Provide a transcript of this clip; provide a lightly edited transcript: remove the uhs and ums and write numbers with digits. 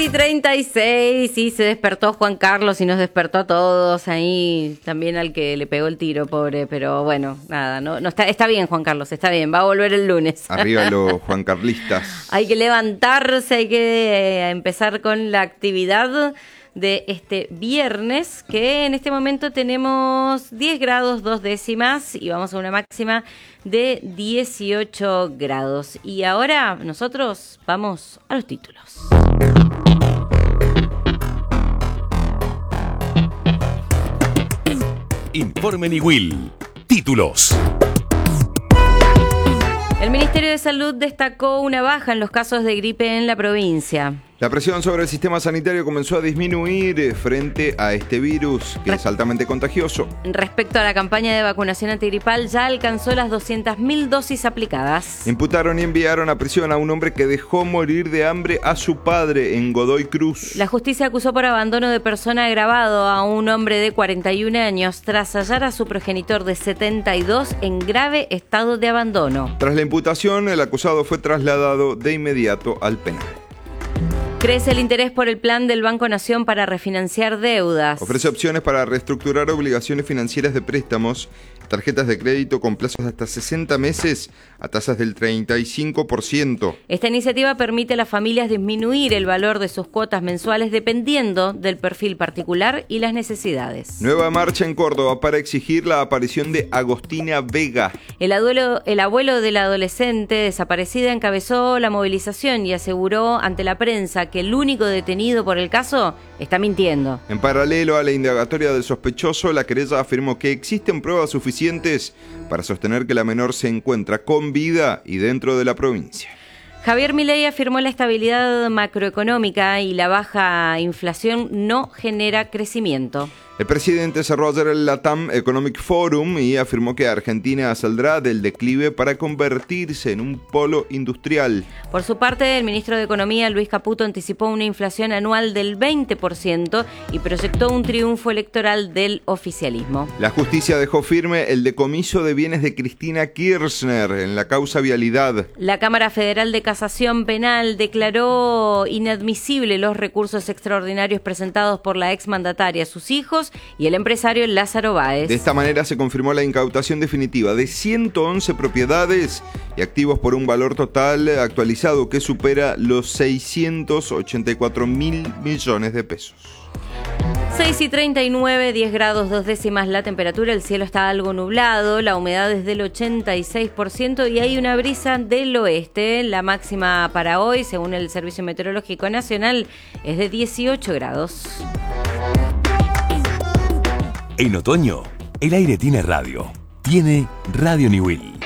6:36, y se despertó Juan Carlos y nos despertó a todos ahí, también al que le pegó el tiro, pobre, pero bueno, nada, no está bien Juan Carlos, está bien, va a volver el lunes. Arriba los juancarlistas. Hay que levantarse, hay que empezar con la actividad de este viernes, que en este momento tenemos 10 grados 2 décimas y vamos a una máxima de 18 grados. Y ahora nosotros vamos a los títulos. Informe Niwil. Títulos. El Ministerio de Salud destacó una baja en los casos de gripe en la provincia. La presión sobre el sistema sanitario comenzó a disminuir frente a este virus, que es altamente contagioso. Respecto a la campaña de vacunación antigripal, ya alcanzó las 200.000 dosis aplicadas. Imputaron y enviaron a prisión a un hombre que dejó morir de hambre a su padre en Godoy Cruz. La justicia acusó por abandono de persona agravado a un hombre de 41 años tras hallar a su progenitor de 72 en grave estado de abandono. Tras la imputación, el acusado fue trasladado de inmediato al penal. Crece el interés por el plan del Banco Nación para refinanciar deudas. Ofrece opciones para reestructurar obligaciones financieras de préstamos, tarjetas de crédito con plazos de hasta 60 meses a tasas del 35%. Esta iniciativa permite a las familias disminuir el valor de sus cuotas mensuales dependiendo del perfil particular y las necesidades. Nueva marcha en Córdoba para exigir la aparición de Agostina Vega. El abuelo de la adolescente desaparecida encabezó la movilización y aseguró ante la prensa que el único detenido por el caso está mintiendo. En paralelo a la indagatoria del sospechoso, la querella afirmó que existen pruebas suficientes para sostener que la menor se encuentra con vida y dentro de la provincia. Javier Milei afirmó la estabilidad macroeconómica y la baja inflación no genera crecimiento. El presidente cerró ayer el LATAM Economic Forum y afirmó que Argentina saldrá del declive para convertirse en un polo industrial. Por su parte, el ministro de Economía, Luis Caputo, anticipó una inflación anual del 20% y proyectó un triunfo electoral del oficialismo. La justicia dejó firme el decomiso de bienes de Cristina Kirchner en la causa vialidad. La Cámara Federal de Casación Penal declaró inadmisible los recursos extraordinarios presentados por la exmandataria, sus hijos y el empresario Lázaro Báez. De esta manera se confirmó la incautación definitiva de 111 propiedades y activos por un valor total actualizado que supera los 684.000 millones de pesos. 6:39, 10 grados 2 décimas la temperatura, el cielo está algo nublado, la humedad es del 86% y hay una brisa del oeste. La máxima para hoy, según el Servicio Meteorológico Nacional, es de 18 grados. En otoño, el aire tiene radio. Tiene Radio Niwil.